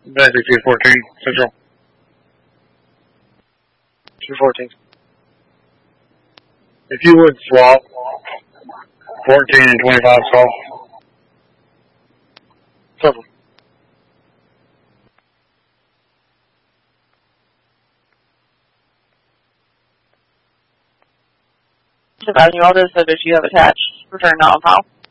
Magic 214, Central. 214. If you would swap 14 and 25 swap. Central. Surviving all this, so that you have attached. Return not on file.